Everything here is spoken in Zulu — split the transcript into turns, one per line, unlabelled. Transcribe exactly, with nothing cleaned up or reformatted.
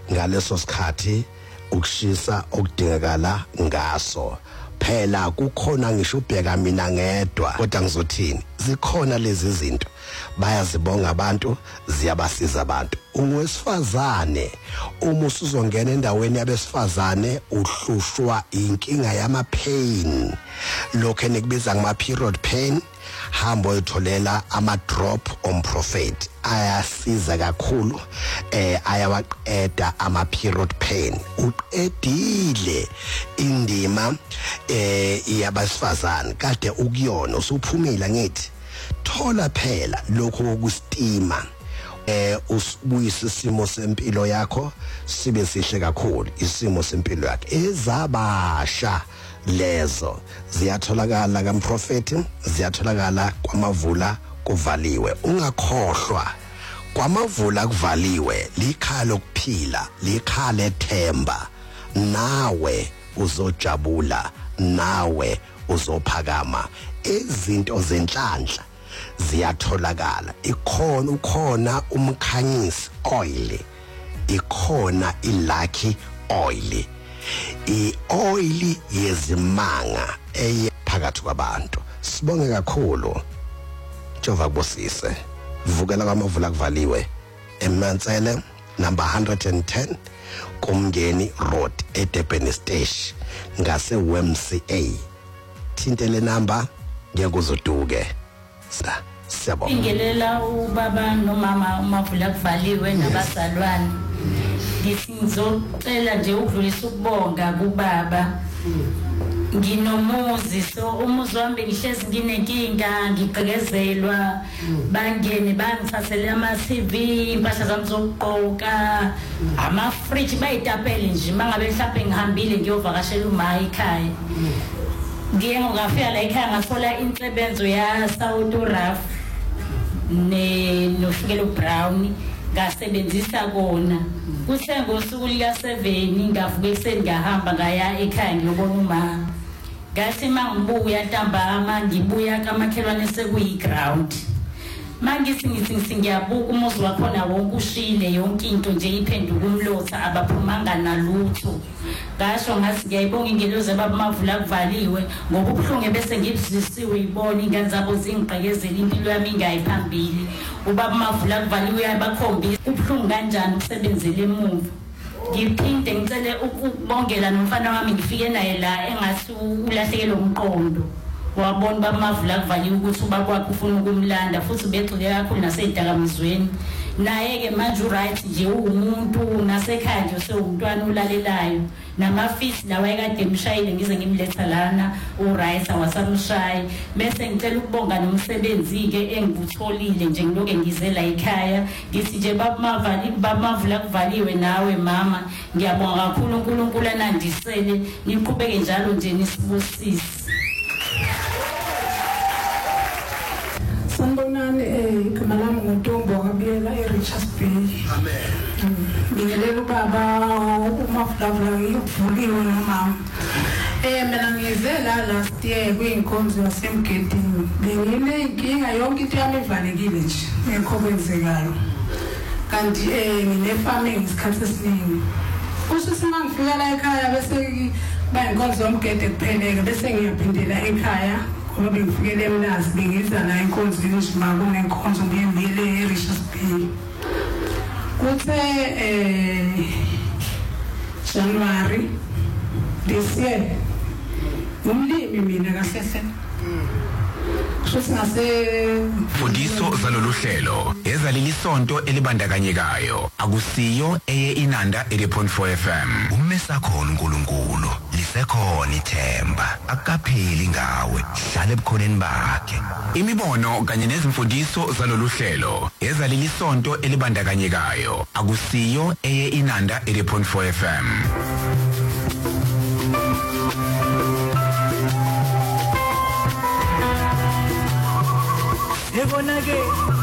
ngaleso sikhathi ukushisa okudingakala ngaso. Phela kukhona ngisho ubheka mina ngedwa kodwa ngizothini zikhona lezi zinto bayazibonga abantu ziyabasiza abantu. Ungwesifazane uma usuzongena endaweni yabesifazane uhlushwa inkinga yama pain lokho enikubiza ngama period pain hamba uyitholela ama drop on prophet ayasiza kakhulu eh ayawaqeda ama period pain uqedile indima eh iyabasifazane kade ukuyona usuphumile ngithi thola phela lokho okustima eh usibuyisa isimo sempilo yakho sibe sihle kakhulu isimo sempilo yakho ezabasha lezo ziyatholakala kamprofeti ziyatholakala kwamavula kuvaliwe ungakhohlwa kwamavula kuvaliwe likhala lokuphila likhala ethemba nawe uzojabula nawe uzophakama izinto zenhlanhla ziyatholakala ikhona ukhona umkhanyisi oil ikhona ilucky oil i-oil yezimanga eyaphakathi kwabantu. Sibonge kakhulu Jehova kubusise. Vukela kwamavula kuvaliwe eMansele number one ten Kumngeni Road eDurban Station ngase W M C A. Thintele number ngekuzoduke. Sa siyabonga.
Ingelela ubaba nomama umavula kuvaliwe nabazalwane. Ngizocela nje ukudlulisa ukubonga kubaba. Nginomuzi so umuzi wami ngihlezi nginenkinga ngigqekezelwa bangene bangithathele ama T V impahla zami zokugqoka ama fridge bayitapele nje mangabe mhlawumbe ngihambile ngiyovakashela uma ekhaya ngiye ngafika la ekhaya ngathola insebenzo ya South Raf ne nofikelo Brown ngasebenzisa kona kuthe ngosuku lika seven ngavuka ekseni ngahamba ngaya ekhaya ngiyobona uma ngathi mangibuya ntambama ngibuya kamakhelwane sekuyi ground mangisi ngithi ngiyabuka umuzi wakhona wonke ushile yonke into nje iphenduka umlotha abaphumanga nalutho ngasho ngathi ngiyayibonga ingeloze babamavula kuvaliwe ngoba ubhlungu bese ngibuzisiwe ibona ingane zabo zingigqekezela impilo yami ingayiphambili ubaba mavula kuvaliwe uyabakhombisa ubhlungu kanjani ukusebenzela emuva ngiphinde ngicele ukubongela nomfana wami ngifike naye la engathi ulahlekelwe umqondo wabona ubaba mavula kuvaliwe ukuthi ubaba wakhe ufuna ukumlanda futhi begxile kakhulu nasedakamizweni naye ke manje uright nje umuntu nasekhaya nje sewumntwana ulalelayo namafisi lawa ekade emshayile ngize ngimletha lana uright awasamshayi bese ngicela ukubonga nomsebenzi ke engibutholile nje ngiloke ngize la ekhaya ngithi nje baba mavali baba mavula kuvaliwe nawe mama ngiyabonga kakhulu uNkulunkulu anandisele niqhubeke njalo nje nisibusise.
Sanibonani eh igama lami nguNtombo ngabiyela eRichards Bay. Amen. Ngiyelela ubaba umaflavla ngivuliwe nomama. Eh mina ngizela last year kwinkonzo yasemgedini. Bengine inkinga yonke into yami ivalekile nje ekhokwenzekayo. Kanti eh ngine farming isikhathi esiningi. Kusho simangifika la ekhaya bese bayinkonzo yomgede kupheleke bese ngiyaphindela ekhaya. Ngoba bengifikele eMlazi bengiza la inkonzo nje kunenkonzo ngiyembile eRichards Bay. Kuthe eh January this year umlimi mina kahlehla
Fundiso zalolu hlelo ezalili sonto elibandakanyekayo akusiyo eye inanda eighty point four F M umesa khona uNkulunkulu lisekhona ithemba akapheli ngawe hlale ebukhoneni bakhe imibono kanye nezimfundiso zalolu hlelo ezalili sonto elibandakanyekayo akusiyo eye inanda eighty point four F M
Ebonake